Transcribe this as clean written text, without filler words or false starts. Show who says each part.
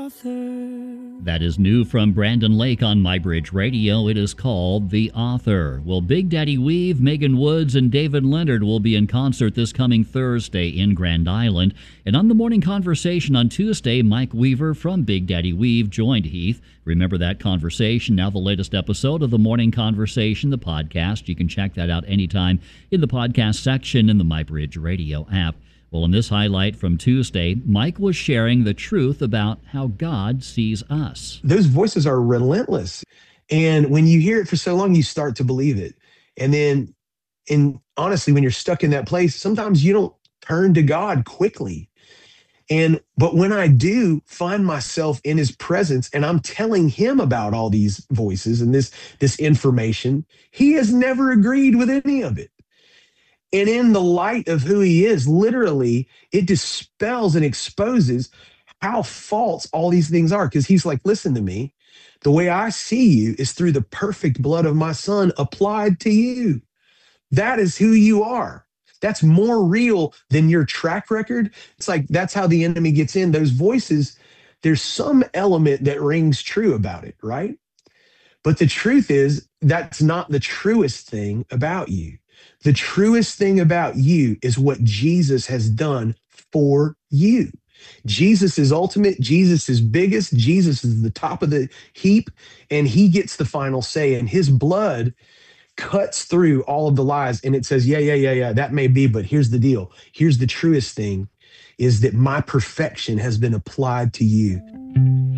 Speaker 1: Author.
Speaker 2: That is new from Brandon Lake on MyBridge Radio. It is called The Author. Well, Big Daddy Weave, Megan Woods, and David Leonard will be in concert this coming Thursday in Grand Island. And on the Morning Conversation on Tuesday, Mike Weaver from Big Daddy Weave joined Heath. Remember that conversation? Now the latest episode of the Morning Conversation, the podcast. You can check that out anytime in the podcast section in the MyBridge Radio app. Well, in this highlight from Tuesday, Mike was sharing the truth about how God sees us.
Speaker 3: Those voices are relentless. And when you hear it for so long, you start to believe it. And then, honestly, when you're stuck in that place, sometimes you don't turn to God quickly. But when I do find myself in his presence and I'm telling him about all these voices and this information, he has never agreed with any of it. And in the light of who he is, literally, it dispels and exposes how false all these things are. Because he's like, listen to me. The way I see you is through the perfect blood of my son applied to you. That is who you are. That's more real than your track record. It's like, that's how the enemy gets in. Those voices, there's some element that rings true about it, right? But the truth is, that's not the truest thing about you. The truest thing about you is what Jesus has done for you. Jesus is ultimate. Jesus is biggest. Jesus is the top of the heap, and he gets the final say. And his blood cuts through all of the lies, and it says, yeah, that may be, but here's the deal. Here's the truest thing, is that my perfection has been applied to you.